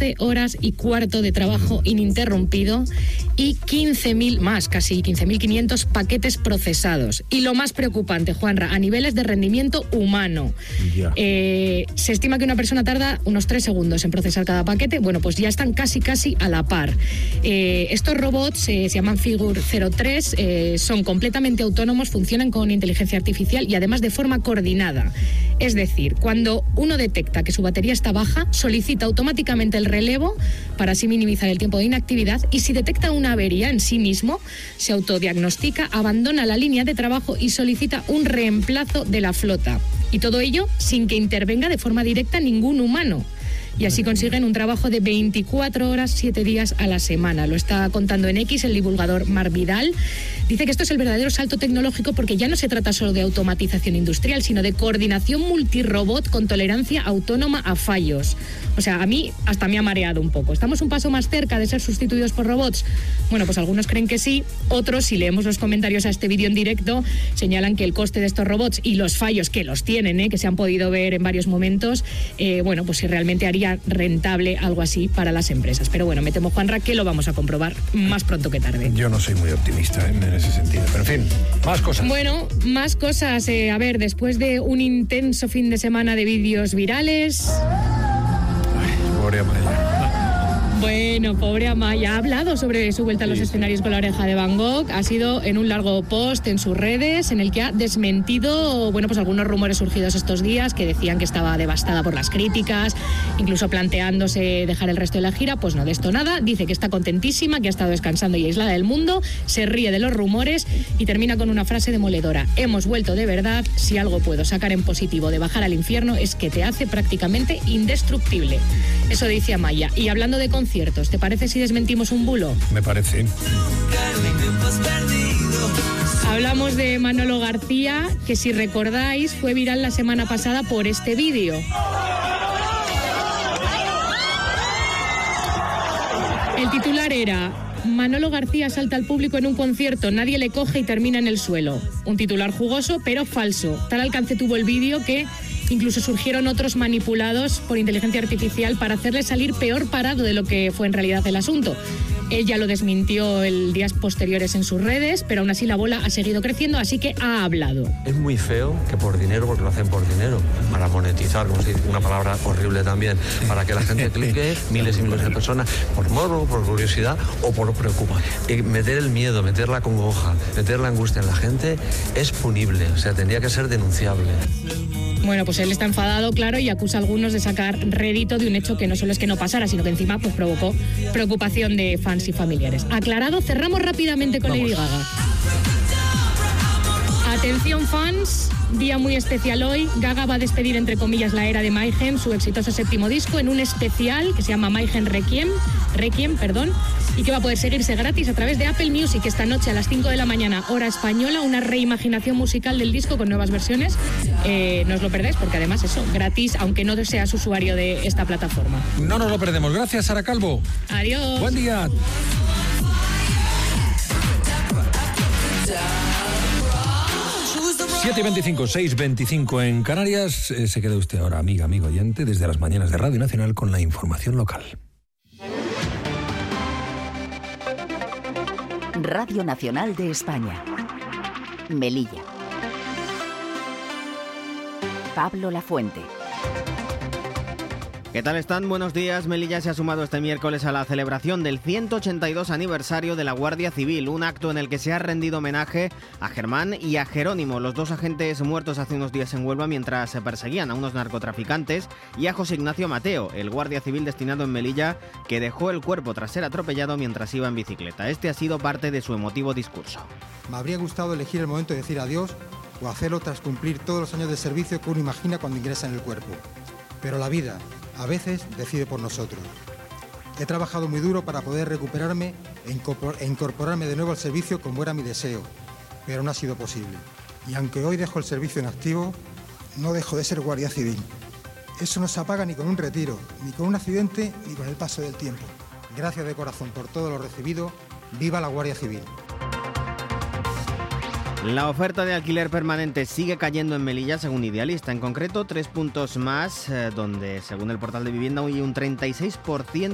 12 horas y cuarto de trabajo ininterrumpido y 15.000 más, casi 15.500 paquetes procesados. Y lo más preocupante, Juanra, a niveles de rendimiento humano. Se estima que una persona tarda unos 3 segundos en procesar cada paquete. Bueno, pues ya están casi a la par. Estos robots se llaman Figure 03, son completamente autónomos, funcionan con inteligencia artificial y además de forma coordinada. Es decir, cuando uno detecta que su batería está baja, solicita automáticamente el relevo para así minimizar el tiempo de inactividad, y si detecta una avería en sí mismo, se autodiagnostica, abandona la línea de trabajo y solicita un reemplazo de la flota. Y todo ello sin que intervenga de forma directa ningún humano. Y así consiguen un trabajo de 24 horas, 7 días a la semana. Lo está contando en X el divulgador Marc Vidal. Dice que esto es el verdadero salto tecnológico porque ya no se trata solo de automatización industrial, sino de coordinación multirobot con tolerancia autónoma a fallos. O sea, a mí hasta me ha mareado un poco. ¿Estamos un paso más cerca de ser sustituidos por robots? Bueno, pues algunos creen que sí. Otros, si leemos los comentarios a este vídeo en directo, señalan que el coste de estos robots y los fallos que los tienen, que se han podido ver en varios momentos, bueno, pues si realmente haría rentable algo así para las empresas. Pero bueno, me temo, Juanra, que lo vamos a comprobar más pronto que tarde. Yo no soy muy optimista en ese sentido, pero en fin, más cosas. Bueno, más cosas. A ver, después de un intenso fin de semana de vídeos virales... Pobre Amaya. Bueno, pobre Amaya. Ha hablado sobre su vuelta a los escenarios con La Oreja de Van Gogh. Ha sido en un largo post en sus redes en el que ha desmentido, bueno, pues algunos rumores surgidos estos días que decían que estaba devastada por las críticas, incluso planteándose dejar el resto de la gira. Pues no, de esto nada. Dice que está contentísima, que ha estado descansando y aislada del mundo, se ríe de los rumores y termina con una frase demoledora. Hemos vuelto de verdad. Si algo puedo sacar en positivo de bajar al infierno es que te hace prácticamente indestructible. Eso dice Amaya. Y hablando de conciertos, ¿te parece si desmentimos un bulo? Me parece. Hablamos de Manolo García, que si recordáis fue viral la semana pasada por este vídeo. El titular era: Manolo García salta al público en un concierto, nadie le coge y termina en el suelo. Un titular jugoso, pero falso. Tal alcance tuvo el vídeo que incluso surgieron otros manipulados por inteligencia artificial para hacerle salir peor parado de lo que fue en realidad el asunto. Él ya lo desmintió en días posteriores en sus redes, pero aún así la bola ha seguido creciendo, así que ha hablado. Es muy feo que por dinero, porque lo hacen por dinero, para monetizar, como se dice, una palabra horrible también, para que la gente clique, miles y miles de personas, por morbo, por curiosidad o por preocupación. Meter el miedo, meter la congoja, meter la angustia en la gente es punible, o sea, tendría que ser denunciable. Bueno, pues él está enfadado, claro, y acusa a algunos de sacar rédito de un hecho que no solo es que no pasara, sino que encima pues provocó preocupación de fans y familiares. Aclarado, cerramos rápidamente con Lady Gaga. Atención fans, día muy especial hoy. Gaga va a despedir, entre comillas, la era de Mayhem, su exitoso 7º disco, en un especial que se llama Mayhem Requiem, y que va a poder seguirse gratis a través de Apple Music esta noche a las 5 de la mañana, hora española, una reimaginación musical del disco con nuevas versiones. No os lo perdáis porque además eso, gratis, aunque no seas usuario de esta plataforma. No nos lo perdemos. Gracias, Sara Calvo. Adiós. Buen día. Siete 25, 6:25 en Canarias. Se queda usted ahora, amigo oyente, desde las mañanas de Radio Nacional con la información local. Radio Nacional de España. Melilla. Pablo Lafuente. ¿Qué tal están? Buenos días. Melilla se ha sumado este miércoles a la celebración del 182 aniversario de la Guardia Civil, un acto en el que se ha rendido homenaje a Germán y a Jerónimo, los dos agentes muertos hace unos días en Huelva mientras se perseguían a unos narcotraficantes, y a José Ignacio Mateo, el guardia civil destinado en Melilla, que dejó el cuerpo tras ser atropellado mientras iba en bicicleta. Este ha sido parte de su emotivo discurso. Me habría gustado elegir el momento de decir adiós o hacerlo tras cumplir todos los años de servicio que uno imagina cuando ingresa en el cuerpo. Pero la vida, a veces, decide por nosotros. He trabajado muy duro para poder recuperarme e incorporarme de nuevo al servicio como era mi deseo, pero no ha sido posible. Y aunque hoy dejo el servicio en activo, no dejo de ser guardia civil. Eso no se apaga ni con un retiro, ni con un accidente, ni con el paso del tiempo. Gracias de corazón por todo lo recibido. ¡Viva la Guardia Civil! La oferta de alquiler permanente sigue cayendo en Melilla, según Idealista. En concreto, 3 puntos más, donde, según el portal de vivienda, hay un 36%